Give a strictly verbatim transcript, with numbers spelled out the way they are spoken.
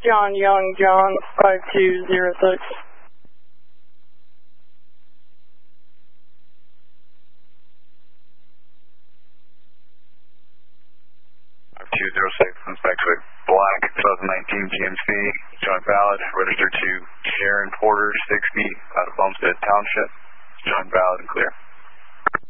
John Young, John, five two zero six. five two zero six, inspect with Black, twenty nineteen G M C, joint valid, registered to Sharon Porter, sixty, out of Bumstead Township, joint valid and clear.